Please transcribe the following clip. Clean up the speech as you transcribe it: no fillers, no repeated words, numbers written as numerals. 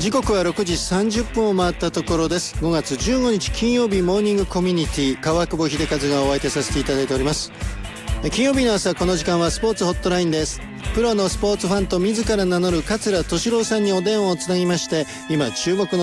時刻は6時30分を回ったところです。5月15日金曜日モーニングコミュニティ、川久保秀和がお相手させていただいております。金曜日の朝、この時間はスポーツホットラインです。プロのスポーツファンと自ら名乗る桂敏郎さんにお電話をつなぎまして、今注目の